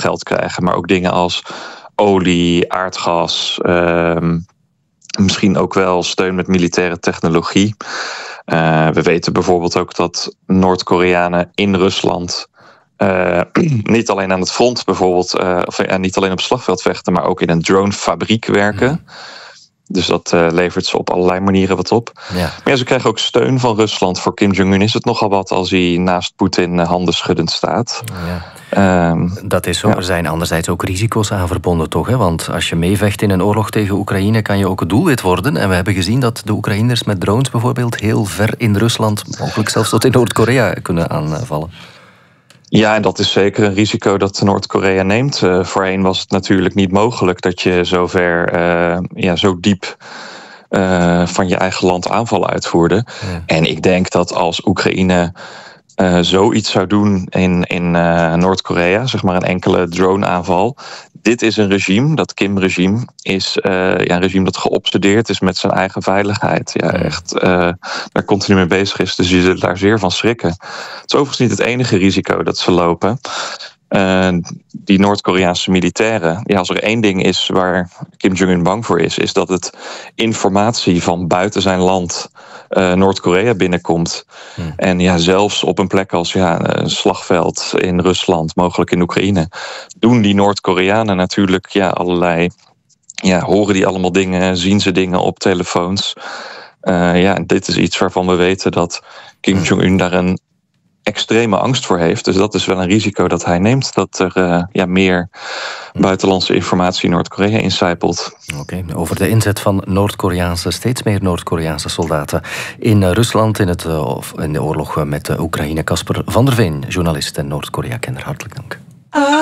geld krijgen. Maar ook dingen als olie, aardgas, misschien ook wel steun met militaire technologie. We weten bijvoorbeeld ook dat Noord-Koreanen in Rusland niet alleen aan het front bijvoorbeeld, niet alleen op het slagveld vechten, maar ook in een dronefabriek werken. Dus dat levert ze op allerlei manieren wat op. Ja. Maar ja, ze krijgen ook steun van Rusland. Voor Kim Jong-un is het nogal wat als hij naast Poetin handen schuddend staat. Ja. Dat is zo. Ja. Er zijn anderzijds ook risico's aan verbonden, toch? Hè? Want als je meevecht in een oorlog tegen Oekraïne, kan je ook het doelwit worden. En we hebben gezien dat de Oekraïners met drones bijvoorbeeld heel ver in Rusland, mogelijk zelfs tot in Noord-Korea, kunnen aanvallen. Ja, en dat is zeker een risico dat Noord-Korea neemt. Voorheen was het natuurlijk niet mogelijk dat je zo ver, zo diep van je eigen land aanvallen uitvoerde. Ja. En ik denk dat als Oekraïne zoiets zou doen in Noord-Korea, zeg maar een enkele drone-aanval. Dit is een regime, dat Kim-regime, is een regime dat geobsedeerd is met zijn eigen veiligheid. Ja, echt daar continu mee bezig is. Dus je zult daar zeer van schrikken. Het is overigens niet het enige risico dat ze lopen. Die Noord-Koreaanse militairen. Ja, als er één ding is waar Kim Jong-un bang voor is dat het informatie van buiten zijn land Noord-Korea binnenkomt. En ja, zelfs op een plek als een slagveld in Rusland, mogelijk in Oekraïne, doen die Noord-Koreanen natuurlijk allerlei. Ja, horen die allemaal dingen, zien ze dingen op telefoons. Dit is iets waarvan we weten dat Kim Jong-un daar een extreme angst voor heeft. Dus dat is wel een risico dat hij neemt, dat er meer buitenlandse informatie in Noord-Korea incijpelt. Oké, over de inzet van steeds meer Noord-Koreaanse soldaten in Rusland in de oorlog met Oekraïne. Casper van der Veen, journalist en Noord-Korea-kenner. Hartelijk dank.